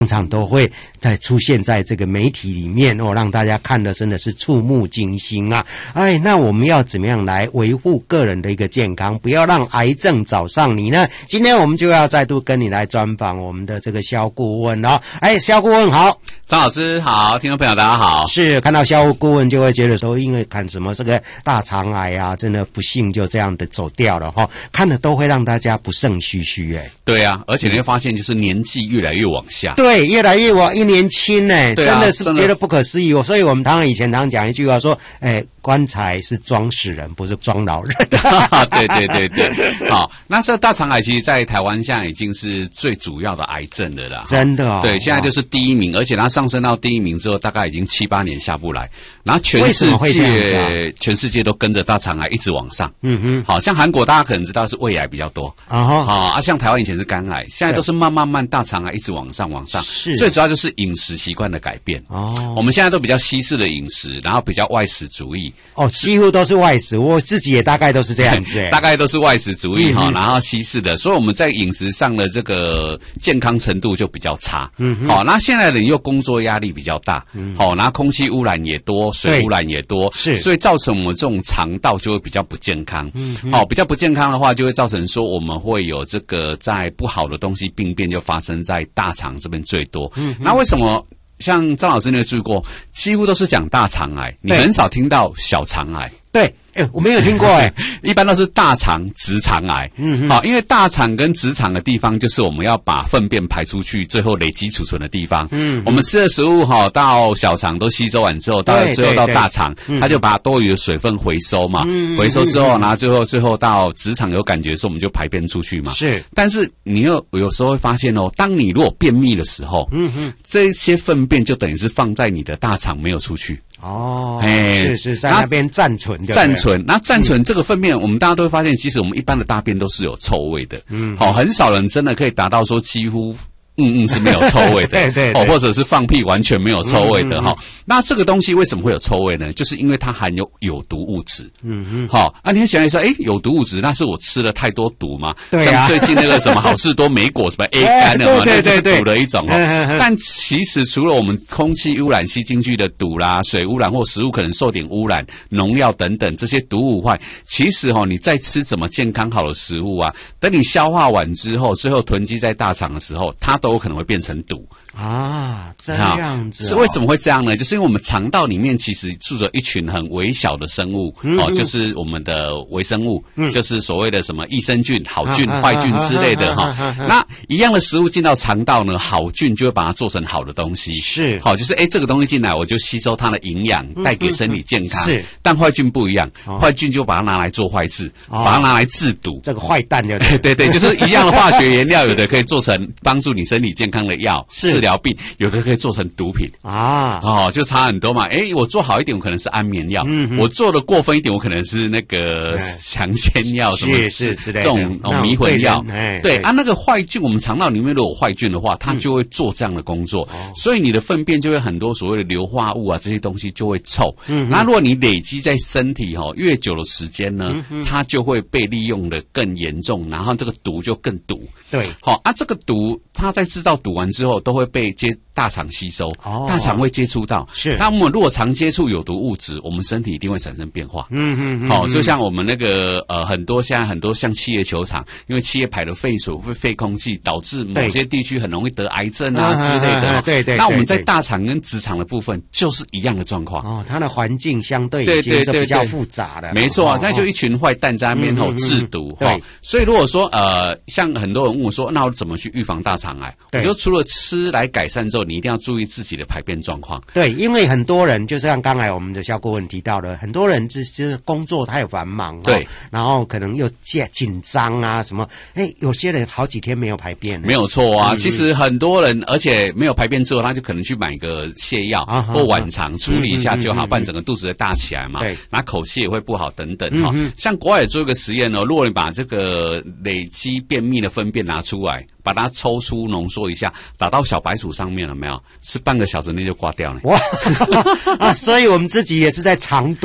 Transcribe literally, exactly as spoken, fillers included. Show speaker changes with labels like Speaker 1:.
Speaker 1: 常常都会在出现在这个媒体里面哦，让大家看的真的是触目惊心啊！哎，那我们要怎么样来维护个人的一个健康，不要让癌症找上你呢？今天我们就要再度跟你来专访我们的这个肖顾问哦。哎，肖顾问好。
Speaker 2: 张老师好，听众朋友大家好。
Speaker 1: 是看到肖顾问就会觉得说，因为看什么这个大肠癌啊，真的不幸就这样的走掉了哈，看了都会让大家不胜唏嘘哎。
Speaker 2: 对啊，而且你会发现就是年纪越来越往下。
Speaker 1: 对，越来越往一年轻哎，真的是
Speaker 2: 真的
Speaker 1: 觉得不可思议哦。所以我们常常以前常讲一句话说，哎，棺材是装死人，不是装老人。
Speaker 2: 对对对对，好，那这大肠癌其实在台湾现在已经是最主要的癌症的了，
Speaker 1: 真的哦。
Speaker 2: 对，现在就是第一名，而且它上升到第一名之后，大概已经七八年下不来，然后全世界全世界都跟着大肠癌一直往上。嗯哼，好像韩国大家可能知道是胃癌比较多啊，好啊，像台湾以前是肝癌，现在都是慢慢慢大肠癌一直往上往上。是，最主要就是饮食习惯的改变哦。我们现在都比较西式的饮食，然后比较外食主义。
Speaker 1: 哦，几乎都是外食，我自己也大概都是这样子，
Speaker 2: 大概都是外食主义哈、嗯，然后西式的，所以我们在饮食上的这个健康程度就比较差。嗯，好，那现在人又工作压力比较大，嗯，好，然后空气污染也多，水污染也多，是，所以造成我们这种肠道就会比较不健康。嗯，好，比较不健康的话，就会造成说我们会有这个在不好的东西病变就发生在大肠这边最多。嗯，那为什么？像张老师你有注意过，几乎都是讲大肠癌，你很少听到小肠癌。
Speaker 1: 对，哎、欸，我没有听过哎、欸，
Speaker 2: 一般都是大肠、直肠癌。嗯，好，因为大肠跟直肠的地方，就是我们要把粪便排出去，最后累积储存的地方。嗯，我们吃的食物哈，到小肠都吸收完之后，到最后到大肠，它就把多余的水分回收嘛。嗯，回收之后，然后最后最后到直肠有感觉的时候，我们就排便出去嘛。是，但是你又有时候会发现哦，当你如果便秘的时候，嗯哼，这些粪便就等于是放在你的大肠没有出去。
Speaker 1: 哦，哎，是是在那边暂存的，
Speaker 2: 暂存。那暂存这个粪便，我们大家都会发现，其实我们一般的大便都是有臭味的。嗯，好，很少人真的可以达到说几乎。嗯嗯是没有臭味的，对, 对对，哦，或者是放屁完全没有臭味的哈、嗯嗯。那这个东西为什么会有臭味呢？就是因为它含有有毒物质。嗯嗯，好，啊，你很想说，哎，有毒物质，那是我吃了太多毒吗？对啊，像最近那个什么好事多莓果什么 A 肝的嘛，那就是毒的一种哦。但其实除了我们空气污染吸进去的毒啦，水污染或食物可能受点污染、农药等等这些毒物外，其实哈、哦，你在吃怎么健康好的食物啊，等你消化完之后，最后囤积在大肠的时候，它都有可能会变成毒
Speaker 1: 啊，这样子、哦、
Speaker 2: 是为什么会这样呢？就是因为我们肠道里面其实住着一群很微小的生物、嗯、哦，就是我们的微生物、嗯，就是所谓的什么益生菌、好菌、啊、坏菌之类的哈、啊啊啊啊啊。那一样的食物进到肠道呢，好菌就会把它做成好的东西，是好，就是哎这个东西进来我就吸收它的营养，带给身体健康。是、嗯，但坏菌不一样，哦、坏菌就把它拿来做坏事，哦、把它拿来制毒。
Speaker 1: 这个坏蛋就
Speaker 2: 对对对，就是一样的化学原料，有的可以做成帮助你身体健康的药，治疗病，有的可以做成毒品啊，哦，就差很多嘛。诶，我做好一点，我可能是安眠药；嗯、我做的过分一点，我可能是那个强奸药，什么是是之类的这种、哦、迷魂药。对啊，那个坏菌，我们肠道里面如果有坏菌的话，它就会做这样的工作，嗯、所以你的粪便就会很多所谓的硫化物啊，这些东西就会臭。嗯，那如果你累积在身体哈、哦，越久的时间呢、嗯，它就会被利用的更严重，然后这个毒就更毒。对，好、哦、啊，这个毒它在制造毒完之后，都会被接大肠吸收，哦、大肠会接触到。是，那我们如果常接触有毒物质，我们身体一定会产生变化。嗯嗯，好、哦，就像我们那个呃，很多现在很多像企业球场，因为企业排的废水会废空气，导致某些地区很容易得癌症啊之类的。啊、对, 对, 对, 对，那我们在大肠跟直肠的部分就是一样的状况。哦，
Speaker 1: 它的环境相对已经是比较复杂的。
Speaker 2: 没错，那、哦、就一群坏蛋在那边后制毒。对、哦，所以如果说呃，像很多人问我说，那我怎么去预防大肠癌？我就除了吃来改善之后，你一定要注意自己的排便状况。
Speaker 1: 对，因为很多人就像刚才我们的肖顾问提到的，很多人就是工作太繁忙，对、哦，然后可能又紧张啊什么，哎，有些人好几天没有排便，
Speaker 2: 没有错啊、嗯。其实很多人，而且没有排便之后，他就可能去买个泻药、啊、或晚肠、啊、处理一下就好，不然整个肚子会大起来嘛。对，然后口气也会不好等等哈、嗯哦。像国外也做一个实验哦，如果你把这个累积便秘的粪便拿出来，把它抽出浓缩一下，打到小白鼠上面了没有？吃半个小时内就刮掉了。哇！啊，所以我们自己也是在肠